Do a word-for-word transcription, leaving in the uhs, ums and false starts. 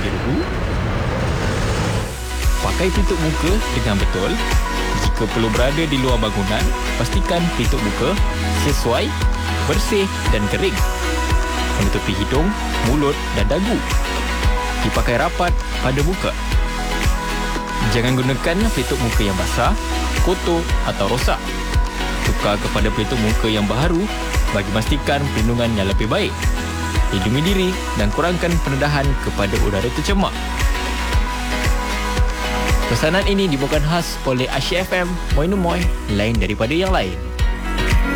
terlebih dahulu. Pakai pelitup muka dengan betul. Jika perlu berada di luar bangunan, pastikan pelitup muka sesuai, bersih dan kering. Menutupi hidung, mulut dan dagu. Dipakai rapat pada muka. Jangan gunakan pelitup muka yang basah, kotor atau rosak. Tukar kepada pelitup muka yang baharu bagi memastikan perlindungan yang lebih baik. Lindungi diri dan kurangkan pendedahan kepada udara tercemar. Pesanan ini dibawakan khas oleh Asyik F M, Moi No Moi, lain daripada yang lain.